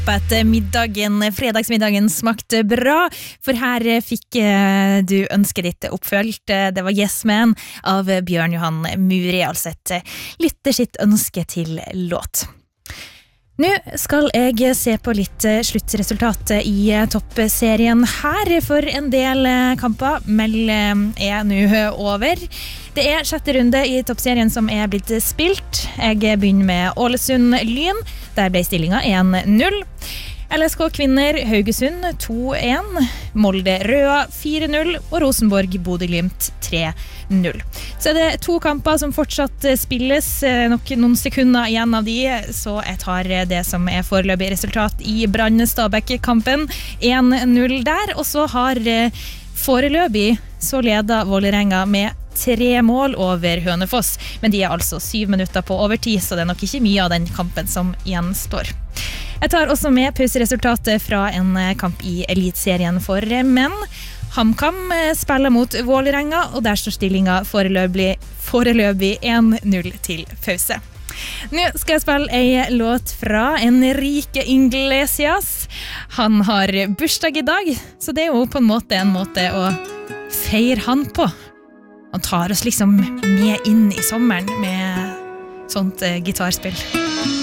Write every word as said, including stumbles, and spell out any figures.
at middagen, fredagsmiddagen smakte bra, for her fikk du ønsket ditt oppfølgt. Det var Yes Man av Bjørn Johan Muri, altså et lytter sitt ønske til låt. Nå skal jeg se på litt sluttresultatet i toppserien her, for en del kamper er nå over. Det er sjette runde i toppserien som er blitt spilt. Jeg begynner med Ålesund Lyn, der ble stillingen en null. L S K Kvinner Haugesund to en, Molde Røa fire null og Rosenborg Bodø/Glimt tre null. Så er det to kamper som fortsatt spilles, nok noen sekunder igjen av de, så jeg tar det som er foreløpig resultat i Brann-Stabæk-kampen, en null der, og så har foreløpig så leder Vålerenga med tre mål over Hønefoss, men de er altså syv minutter på overtid, så det er nok ikke mye av den kampen som gjenstår. Jeg tar også med pauseresultatet fra en kamp i Elitserien for menn. HamKam spiller mot Vålerenga, og der står stillingen foreløpig, foreløpig en null til pause. Nå skal jeg spille en låt fra Enrique Iglesias. Han har bursdag i dag, så det er jo på en måte en måte å feire han på. Han tar oss liksom med inn i sommeren med sånt uh, gitarspill.